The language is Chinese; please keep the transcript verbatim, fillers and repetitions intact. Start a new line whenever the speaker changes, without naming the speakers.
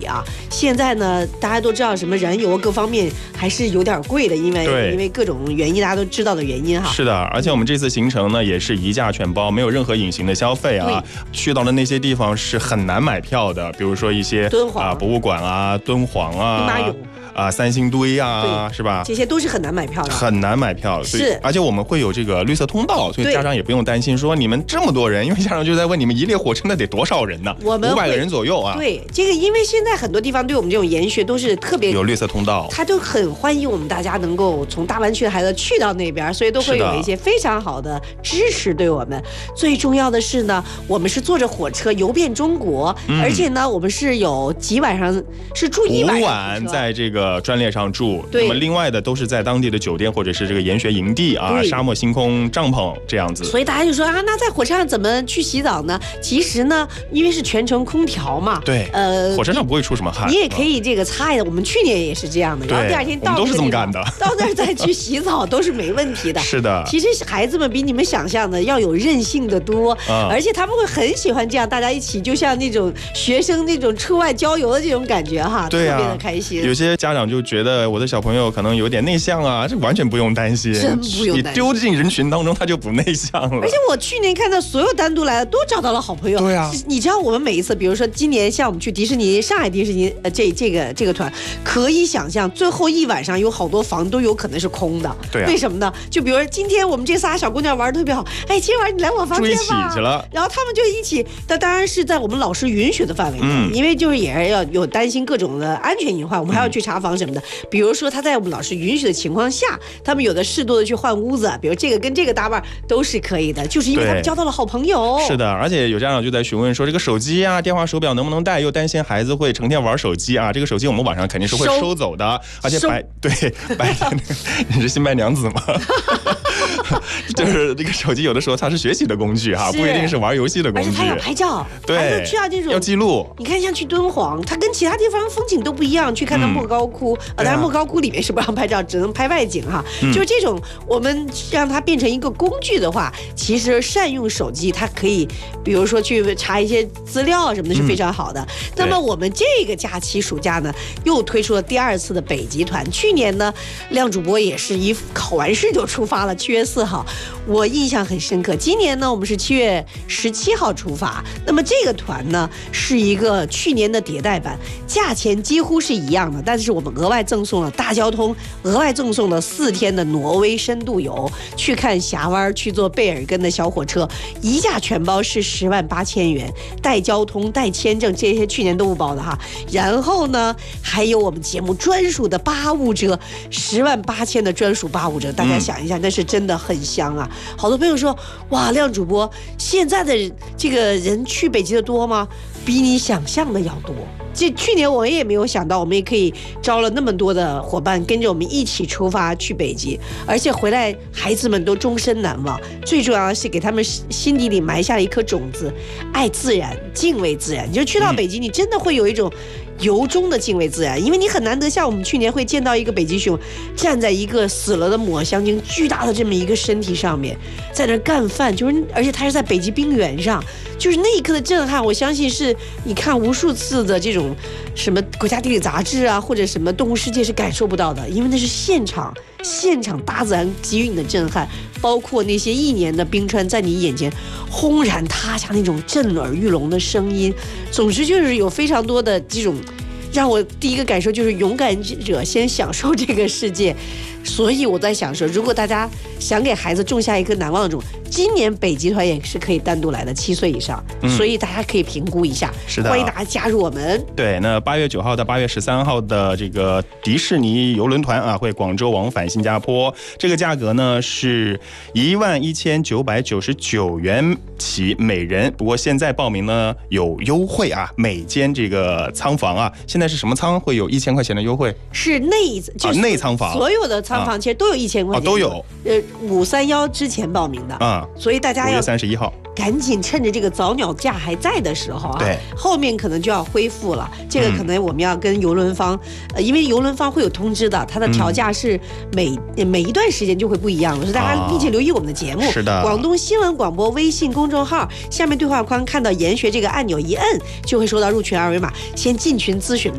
啊，现在呢，大家都知道什么燃油各方面还是有点贵的，因为因为各种原因，大家都知道的原因哈。
是的，而且我们这次行程呢也是一价全包，没有任何隐形的消费啊。去到的那些地方是很难买票的，比如说一些
敦煌
啊博物馆啊、敦煌啊、兵马俑啊、三星堆啊，是吧？
这些都是很难买票的，
很难买票。
是，
而且我们会有这个绿色通道，所以家长也不用担心说你们这么多人，因为家长就在问你们一列火车那得多少人呢？
我们
五百个人左右啊。
对，这个因为现在很多地方对我们这种研学都是特别
有绿色通道，
他都很欢迎我们大家能够从大湾区的孩子去到那边，所以都会有一些非常好的支持对我们。最重要的是呢，我们是坐着火车游遍中国，嗯、而且呢，我们是有几晚上是住一晚上，
五晚在这个专列上住，
对，
那么另外的都是在当地的酒店或者是这个研学营地啊，沙漠星空帐篷这样子。
所以大家就说啊，那在火车上怎么去洗澡呢？其实呢，因为是全程空调嘛，
对，呃，火车上不会出什么汗，
你也可以这个擦一下。我们去年也是这样的，然后第二天到
都是这么干的，
到那儿再去洗澡都是没问题的。
是的，
其实孩子们比你们想象的要有韧性的多，嗯、而且他们会很喜欢这样，大家一起就像那种学生那种出外郊游的这种感觉哈，
对啊、
特别的开心。
有些家长就觉得我的小朋友可能有点内向啊，这完全不用担心，
真不用担心。
你丢进人群当中，他就不内向了。
而且我去年看到所有单独来的都找到了好朋友。
对啊，
你知道我们每一次，比如说今年像我们去迪士尼，上海迪士尼呃这这个这个团，可以想象最后一晚上有好多房都有可能是空的。
对、啊，
为什么呢？就比如说今天我们这仨小姑娘玩的特别好，哎，今晚你来我房间吧，
住一起去了。
然后他们就一起，那当然是在我们老师允许的范围内，嗯、因为就是也是要有担心各种的安全隐患，我们还要去查房什么的。嗯、比如说他在我们老师允许的情况下，他们有的适度的去换屋子，比如这个跟这个搭伴都是可以的，就是因为他们交到了好朋友。
是的，而且有家长就在询问说，这个手机啊、电话、手表能不能带，又担心孩子会成天玩手机啊。这个手机我们晚上肯定是会收走的，而且白对白天你是新白娘子吗？就是这个手机有的时候它是学习的工具哈，不一定是玩游戏的工具。
而且它要拍照，
对，
需要这种
要记录。
你看像去敦煌，它跟其他地方风景都不一样，去看到莫高窟，嗯、呃，当然莫高窟里面是不让拍照，只能拍外景哈。嗯、就是这种，我们让它变成一个工具的话，其实善用手机，它可以，比如说去查一些资料什么的，是非常好的。嗯、那么我们这个假期暑假呢，又推出了第二次的北极团。去年呢，亮主播也是一考完试就出发了，七月四号，我印象很深刻。今年呢，我们是七月十七号出发。那么这个团呢，是一个去年的迭代版，价钱几乎是一样的，但是我们额外赠送了大交通，额外赠送了四天的挪威深度游，去看峡湾，去坐贝尔根的小火车，一价全包是十万八千元，带交通、带签证，这些去年都不包的哈。然后呢，还有我们节目专属的八五折，十万八千的专属八五折，大家想一下，那是真的很香啊！好多朋友说，哇，亮主播，现在的这个人去北极的多吗？比你想象的要多。这去年我也没有想到，我们也可以招了那么多的伙伴跟着我们一起出发去北极，而且回来孩子们都终身难忘。最重要的是给他们心底里埋下了一颗种子，爱自然，敬畏自然。你就去到北极，你真的会有一种由衷的敬畏自然，因为你很难得像我们去年会见到一个北极熊站在一个死了的抹香鲸巨大的这么一个身体上面，在那干饭，就是而且它是在北极冰原上，就是那一刻的震撼，我相信是你看无数次的这种什么国家地理杂志啊，或者什么动物世界是感受不到的，因为那是现场现场大自然给予你的震撼，包括那些一年的冰川在你眼前轰然塌下那种震耳欲聋的声音，总之就是有非常多的这种让我第一个感受就是勇敢者先享受这个世界。所以我在想说，如果大家想给孩子种下一颗难忘的种，今年北极团也是可以单独来的，七岁以上、嗯、所以大家可以评估一下。
是的，
欢迎大家加入我们。
对，那八月九号到八月十三号的这个迪士尼邮轮团啊，会广州往返新加坡，这个价格呢是一万一千九百九十九元起每人。不过现在报名呢有优惠啊，每间这个舱房啊，现在是什么舱会有一千块钱的优惠？
是内就是
内舱房，
所有的舱房其实都有一千块钱、
啊、都有。
呃，五三幺之前报名的啊，所以大家要五
月三十一号
赶紧趁着这个早鸟价还在的时候啊，
对，
后面可能就要恢复了。这个可能我们要跟邮轮方，嗯、呃，因为邮轮方会有通知的，它的调价是每、嗯、每一段时间就会不一样的，所以大家密切留意我们的节目。
是的，
广东新闻广播微信公众号下面对话框看到研学这个按钮一摁，就会收到入群二维码，先进群咨询。